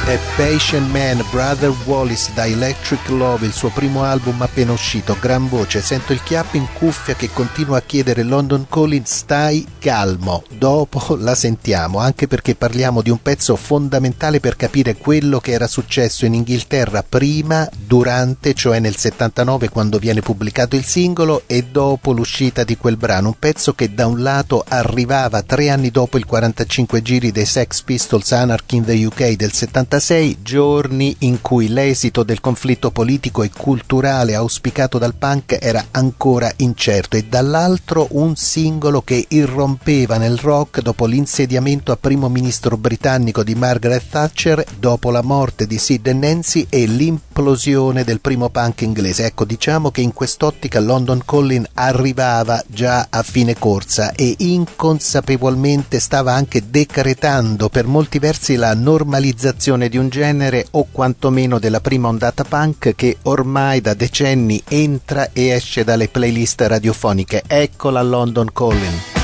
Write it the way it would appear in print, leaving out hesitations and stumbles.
A Patient Man, Brother Wallace da Electric Love, il suo primo album appena uscito, gran voce, sento il chiappo in cuffia che continua a chiedere London Calling, stai calmo, dopo la sentiamo, anche perché parliamo di un pezzo fondamentale per capire quello che era successo in Inghilterra prima, durante, cioè nel 79 quando viene pubblicato il singolo e dopo l'uscita di quel brano, un pezzo che da un lato arrivava 3 anni dopo il 45 giri dei Sex Pistols Anarchy in the UK del 76, giorni in cui l'esito del conflitto politico e culturale auspicato dal punk era ancora incerto, e dall'altro un singolo che irrompeva nel rock dopo l'insediamento a primo ministro britannico di Margaret Thatcher, dopo la morte di Sid e Nancy e l'implosione del primo punk inglese. Ecco, diciamo che in quest'ottica London Calling arrivava già a fine corsa e inconsapevolmente stava anche decretando per molti versi la normalizzazione di un genere, o quantomeno della prima ondata punk, che ormai da decenni entra e esce dalle playlist radiofoniche. Eccola London Calling.